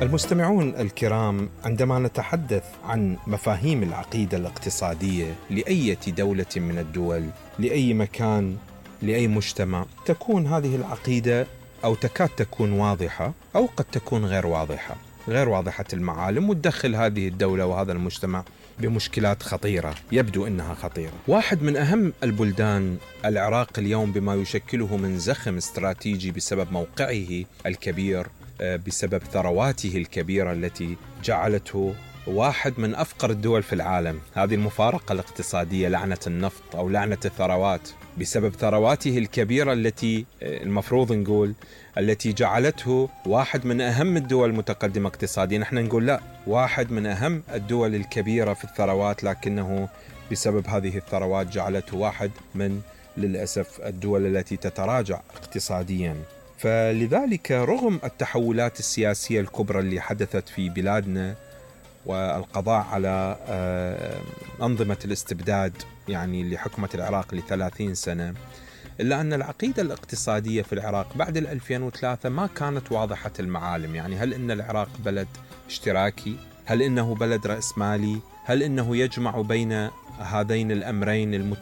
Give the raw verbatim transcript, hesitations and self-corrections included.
المستمعون الكرام، عندما نتحدث عن مفاهيم العقيدة الاقتصادية لأي دولة من الدول، لأي مكان، لأي مجتمع، تكون هذه العقيدة أو تكاد تكون واضحة أو قد تكون غير واضحة غير واضحة المعالم، وتدخل هذه الدولة وهذا المجتمع بمشكلات خطيرة يبدو أنها خطيرة. واحد من أهم البلدان، العراق اليوم، بما يشكله من زخم استراتيجي بسبب موقعه الكبير، بسبب ثرواته الكبيرة التي جعلته واحد من أفقر الدول في العالم. هذه المفارقة الاقتصادية، لعنة النفط أو لعنة الثروات، بسبب ثرواته الكبيرة التي المفروض نقول التي جعلته واحد من أهم الدول المتقدمة اقتصاديا. نحن نقول لا، واحد من أهم الدول الكبيرة في الثروات، لكنه بسبب هذه الثروات جعلته واحد من، للأسف، الدول التي تتراجع اقتصاديا. فلذلك رغم التحولات السياسية الكبرى اللي حدثت في بلادنا والقضاء على أنظمة الاستبداد يعني اللي حكمت العراق لثلاثين سنة، إلا أن العقيدة الاقتصادية في العراق بعد الألفين وثلاثة ما كانت واضحة المعالم. يعني هل إن العراق بلد اشتراكي؟ هل إنه بلد رأسمالي؟ هل إنه يجمع بين هذين الأمرين